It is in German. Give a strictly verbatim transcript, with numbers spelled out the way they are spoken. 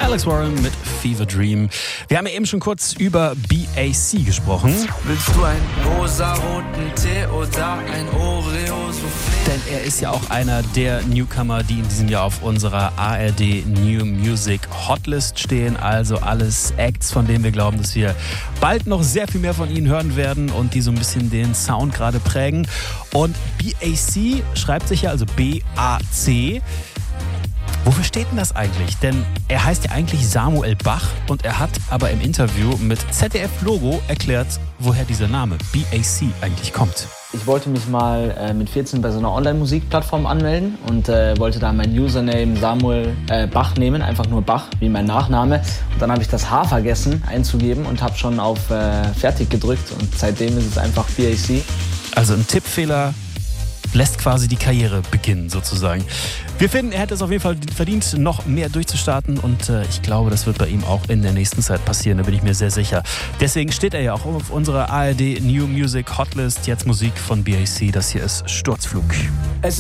Alex Warren mit Fever Dream. Wir haben ja eben schon kurz über B A C gesprochen. Willst du einen rosaroten Tee oder ein Oreo-Soufflé? Denn er ist ja auch einer der Newcomer, die in diesem Jahr auf unserer A R D New Music Hotlist stehen. Also alles Acts, von denen wir glauben, dass wir bald noch sehr viel mehr von ihnen hören werden und die so ein bisschen den Sound gerade prägen. Und B A C schreibt sich ja, also B A C. Wofür steht denn das eigentlich? Denn er heißt ja eigentlich Samuel Bach und er hat aber im Interview mit Z D F Logo erklärt, woher dieser Name B A C eigentlich kommt. Ich wollte mich mal äh, mit vierzehn bei so einer Online-Musikplattform anmelden und äh, wollte da mein Username Samuel äh, Bach nehmen, einfach nur Bach, wie mein Nachname. Und dann habe ich das H vergessen einzugeben und habe schon auf äh, Fertig gedrückt und seitdem ist es einfach B A C. Also ein Tippfehler lässt quasi die Karriere beginnen, sozusagen. Wir finden, er hätte es auf jeden Fall verdient, noch mehr durchzustarten und äh, ich glaube, das wird bei ihm auch in der nächsten Zeit passieren, da bin ich mir sehr sicher. Deswegen steht er ja auch auf unserer A R D New Music Hotlist, jetzt Musik von B A C, das hier ist Sturzflug.